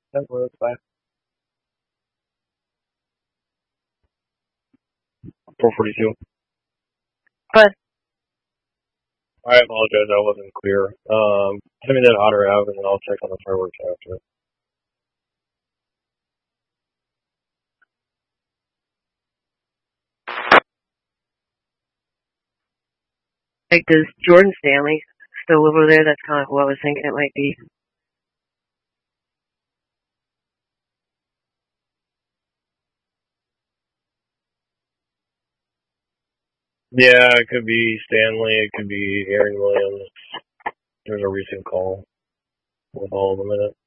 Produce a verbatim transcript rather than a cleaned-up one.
That was by four forty-two. But I apologize, I wasn't clear. Um, send me that Otter Ave, and then I'll check on the fireworks after. like, does Jordan Stanley still live over there? That's kind of who I was thinking it might be. Yeah, it could be Stanley, it could be Aaron Williams. There's a recent call with all of them in it.